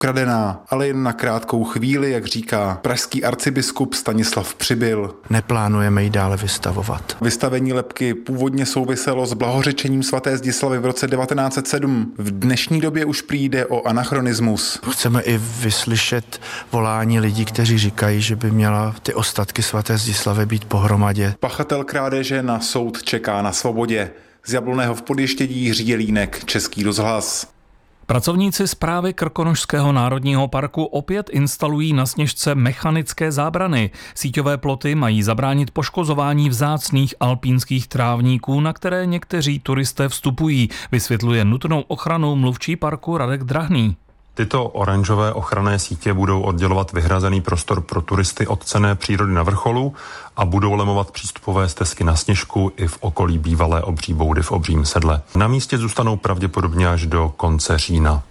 ukradená, ale jen na krátkou chvíli, jak říká pražský arcibiskup Stanislav Přibyl. Neplánujeme ji dále vystavovat. Vystavení lebky původně souviselo s blahořečením svaté Zdislavy v roce 1907. V dnešní době už přijde o anachronismus. Chceme i vyslyšet volání lidí, kteří říkají, že by měla ty ostatky svaté Zdislavy být pohromadě. Pachatel krádeže na soud čeká na svobodě. Z Jablonného v Podještědí Jiří Jelínek, Český rozhlas. Pracovníci Správy Krkonošského národního parku opět instalují na Sněžce mechanické zábrany. Síťové ploty mají zabránit poškozování vzácných alpínských trávníků, na které někteří turisté vstupují, vysvětluje nutnou ochranu mluvčí parku Radek Drahný. Tyto oranžové ochranné sítě budou oddělovat vyhrazený prostor pro turisty od cenné přírody na vrcholu a budou lemovat přístupové stezky na Sněžku i v okolí bývalé obří boudy v Obřím Sedle. Na místě zůstanou pravděpodobně až do konce října.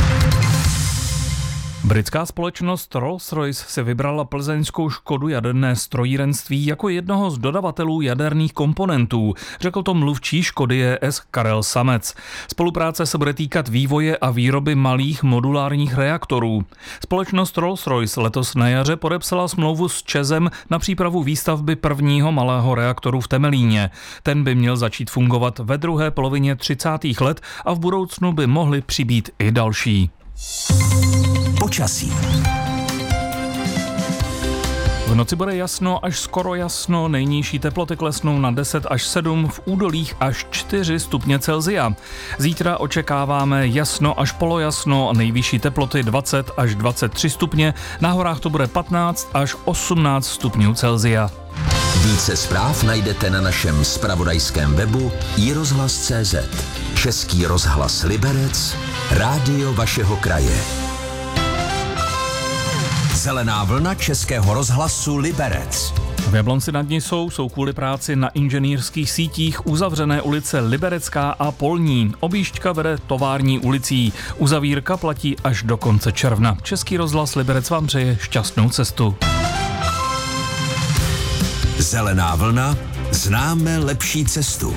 Britská společnost Rolls-Royce si vybrala plzeňskou Škodu jaderné strojírenství jako jednoho z dodavatelů jaderných komponentů, řekl to mluvčí Škody ES Karel Samec. Spolupráce se bude týkat vývoje a výroby malých modulárních reaktorů. Společnost Rolls-Royce letos na jaře podepsala smlouvu s ČEZem na přípravu výstavby prvního malého reaktoru v Temelíně. Ten by měl začít fungovat ve druhé polovině 30. let a v budoucnu by mohly přibýt i další. Počasí. V noci bude jasno až skoro jasno, nejnižší teploty klesnou na 10 až 7, v údolích až 4 stupně Celsia. Zítra očekáváme jasno až polojasno, nejvyšší teploty 20 až 23 stupně, na horách to bude 15 až 18 stupňů Celsia. Více zpráv najdete na našem zpravodajském webu iRozhlas.cz. Český rozhlas Liberec, rádio vašeho kraje. Zelená vlna Českého rozhlasu Liberec. V Jablonci nad Nisou jsou kvůli práci na inženýrských sítích uzavřené ulice Liberecká a Polní. Objížďka vede Tovární ulicí. Uzavírka platí až do konce června. Český rozhlas Liberec vám přeje šťastnou cestu. Zelená vlna, známe lepší cestu.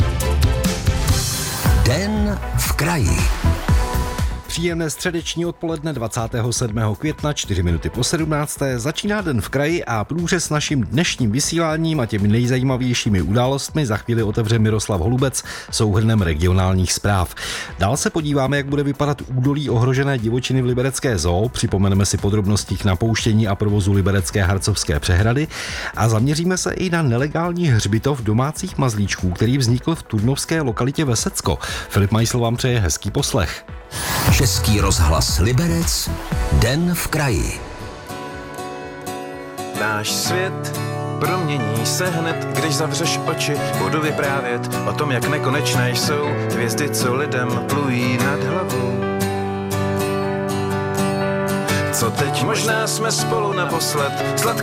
Den v kraji. Příjemné středeční odpoledne 27. května, 4 minuty po 17. Začíná Den v kraji a průřez naším dnešním vysíláním a těmi nejzajímavějšími událostmi za chvíli otevře Miroslav Holubec souhrnem regionálních zpráv. Dál se podíváme, jak bude vypadat údolí ohrožené divočiny v liberecké zoo, připomeneme si podrobnosti k napouštění a provozu liberecké Harcovské přehrady a zaměříme se i na nelegální hřbitov domácích mazlíčků, který vznikl v turnovské lokalitě Vesecko. Filip Majsl vám přeje hezký poslech. Český rozhlas Liberec, Den v kraji. Náš svět promění se hned, když zavřeš oči. Budu vyprávět o tom, jak nekonečné jsou hvězdy, co lidem plují nad hlavou. Co teď? Možná jsme spolu naposled.